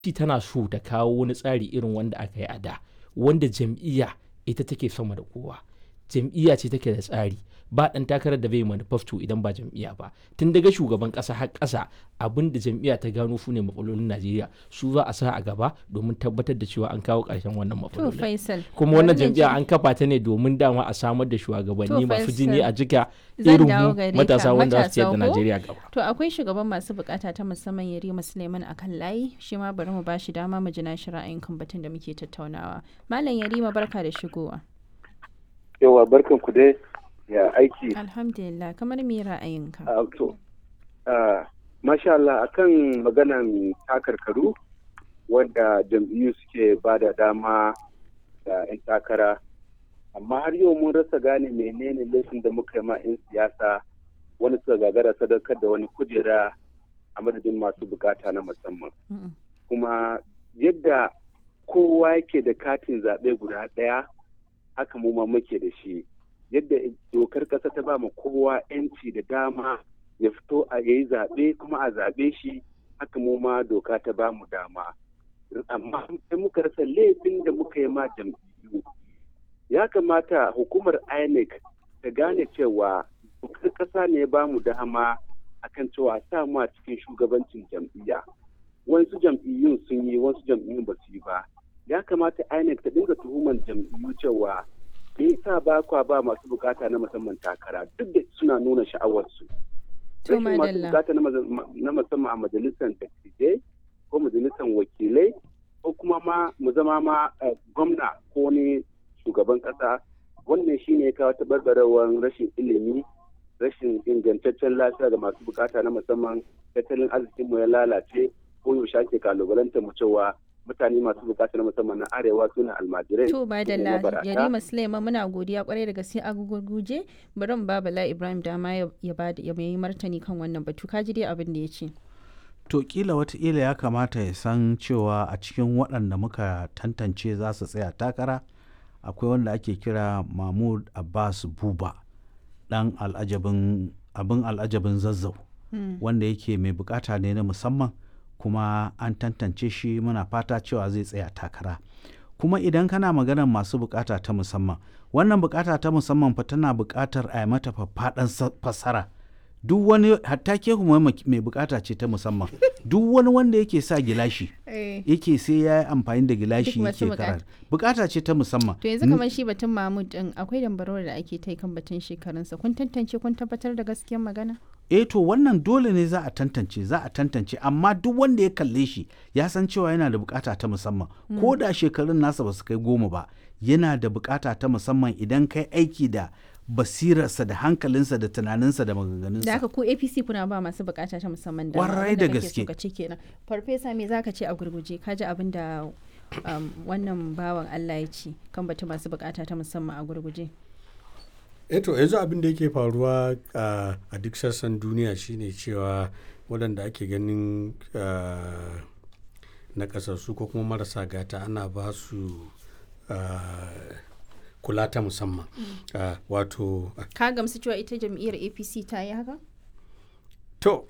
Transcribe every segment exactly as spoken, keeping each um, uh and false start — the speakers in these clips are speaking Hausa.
tana so ta kawo wani tsari irin wanda aka yi a da, wanda jam'iyya ita take sama da kowa. Jam'iyya ce take da tsari, ba ɗan takarar da bai manifesto idan ba jam'iyya ba. Tun daga shugaban ƙasa har ƙasa, abin da jam'iyya ta gano su ne matsalolin Najeriya, su za a sa a gaba domin tabbatar da cewa an kawo ƙarshen wannan To matsalolin. Faisal, Kuma wannan bari na jam'iyya ji- an kafa ta ne domin dama a samar da shugabanni masu Faisal, jini a jika zan irin dawo mu gare ka, matasa wanda za su ciyar da matasa ko? Najeriya gaba. To akwai shugaban masu bukata ta musamman Yarima Suleiman a kan layi, shi ma bari mu bashi dama mu ji nashi ra'ayin kan batun da muke tattaunawa. Malam Yarima, barka da shigowa. Yawa barkan ku dai ya aiki. Alhamdulillah, kamar me ra'ayinka? Ah, to, ah, masha Allah akan maganan takarkaru wanda jam'iyyu suke ba da dama da 'yan takara. Amma har yau mun rasa gane menene laifin da muka yi ma 'yan siyasa wani suka gagara sadaukar da wani kujera a madadin masu bukata na musamman. Mm-mm. Kuma yadda kowa yake da katin zaɓe guda ɗaya haka mu ma muke da shi. Yadda dokar ƙasa ta ba mu kowa 'yanci da dama ya fito a yayi zaɓe kuma a zaɓe shi, haka mu ma doka ta ba mu dama. Amma sai muka rasa laifin da muka yi ma jam'iyyu. Ya kamata hukumar I N E C ta gane cewa dokar ƙasa ne ba mu dama akan cewa sa mu a cikin shugabancin jam'iyya. Wasu jam'iyyun sun yi, wasu jam'iyyun ba su yi ba. Ya kamata I N E C ta dinga tuhumar jam'iyyu cewa me yasa ba kwa ba masu bukata na musamman takara duk da suna nuna sha'awarsu. To Rashin masu madalla. bukata na maza- na musamman a majalisar dattijai ko majalisar wakilai ko kuma ma mu zama ma eh, gwamna ko ne shugaban kasa, wannan shine ya kawo tabarbarewar rashin ilimi, rashin ingantaccen lafiya ga masu bukata na musamman, tattalin arzikinmu ya lalace, ko yaushe ake kalubalantar mu cewa mutane masu bukata na musamman na arewa suna almajirai. To ba da su ne la mabarata. Yarima Suleiman, muna godiya kwarai da gaske a gugurguje. Bari mu ba Bala Ibrahim dama ya ya ba da ya yi martani kan wannan batu. Ka ji dai abin da ya ce. To kila wataƙila ya kamata ya san cewa a cikin waɗanda muka tantance za su tsaya takara akwai wanda ake kira Mahmud Abbas Buba, ɗan al'ajabin abin al'ajabin zazzau, wanda yake mai bukata ne na musamman, kuma an tantance shi, muna fata cewa zai tsaya takara. Kuma idan kana maganar masu bukata ta musamman, wannan bukata ta musamman fa tana bukatar a yi mata faffaɗan sa- fassara. Duk wani, hatta ke kuma mai bukata ce ta musamman, duk wani wanda yake sa gilashi yake sai ya yi amfani da gilashi Duk masu yake karatu, bukata ce ta musamman. To yanzu kamar shi batun Mahmud din akwai dambarwar da ake ta kan batun shekarunsa. Kun tantance kun tabbatar da gaskiyar magana? eh to wannan dole ne za a tantance, za a tantance, amma duk wanda ya kalle shi ya san cewa yana da bukata ta musamman, ko da shekarun nasa ba su kai goma ba, yana da bukata ta musamman idan kai aiki da basirarsa da hankalinsa da tunaninsa da Da maganganunsa. haka ku A P C kuna ba masu bukata ta musamman da Kwarai da gaske. ka ce kenan. Farfesa, me zaka ce a gurguje? Ka ji abin da um, wannan bawan Allah ya ce kan batun masu bukata ta musamman a gurguje. eto yanzu abin da yake faruwa a a duk sassan duniya shine cewa waɗanda ake ganin ah, na ƙasassu ko kuma marasa gata ana ba su ah, kula ta musamman. Ah, wato Ka gamsu cewa ita jam'iyyar A P C ta yi haka? to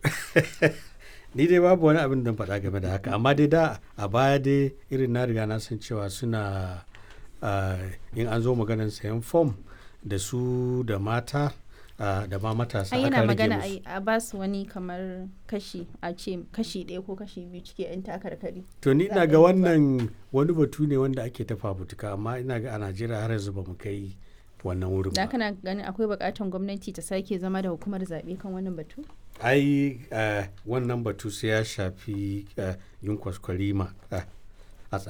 ni dai babu wani abin da faɗa game da haka, amma dai da a baya dai irin na riga na san cewa suna ah, in an zo maganar sayan fom da su da mata ah, da ma matasa Ai yana aka rage magana musu. ai a ba su wani kamar kashi a ce kashi ɗaya ko kashi biyu cike 'yan takarkari. To ni Za ina a ga yi wannan wani batu ne wanda ake ta fafutuka, amma ina ga a Najeriya har yanzu ba mu kai wannan wurin Da ba. kana ganin akwai bukatan gwamnati ta sake zama da hukumar zaɓe kan wannan batu? Ai eh, wannan batu sai ya shafi eh, yin kwaskwarima eh,